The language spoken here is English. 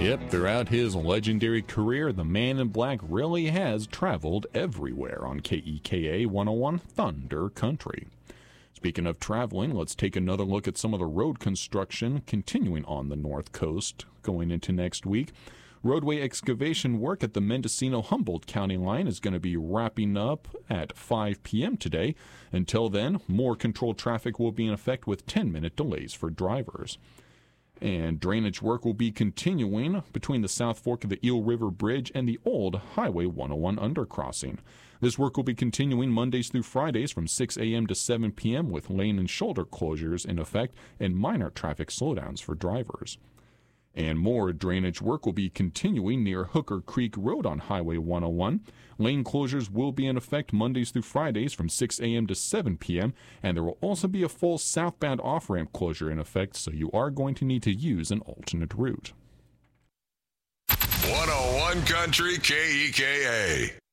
Yep, throughout his legendary career, the Man in Black really has traveled everywhere on KEKA 101 Thunder Country. Speaking of traveling, let's take another look at some of the road construction continuing on the North Coast going into next week. Roadway excavation work at the Mendocino-Humboldt County line is going to be wrapping up at 5 p.m. today. Until then, more controlled traffic will be in effect with 10-minute delays for drivers. And drainage work will be continuing between the South Fork of the Eel River Bridge and the old Highway 101 undercrossing. This work will be continuing Mondays through Fridays from 6 a.m. to 7 p.m. with lane and shoulder closures in effect and minor traffic slowdowns for drivers. And more drainage work will be continuing near Hooker Creek Road on Highway 101. Lane closures will be in effect Mondays through Fridays from 6 a.m. to 7 p.m. And there will also be a full southbound off-ramp closure in effect, so you are going to need to use an alternate route. 101 Country KEKA.